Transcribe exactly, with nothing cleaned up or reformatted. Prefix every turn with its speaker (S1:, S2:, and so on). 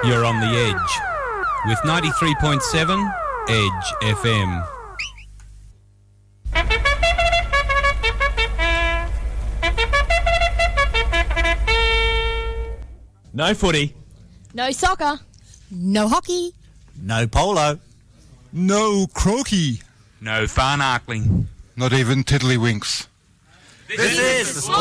S1: You're on the edge with ninety-three point seven Edge F M.
S2: No footy.
S3: No soccer.
S4: No hockey.
S5: No polo.
S6: No croquet.
S1: No farnarkling.
S6: Not even tiddlywinks.
S5: This is the Sport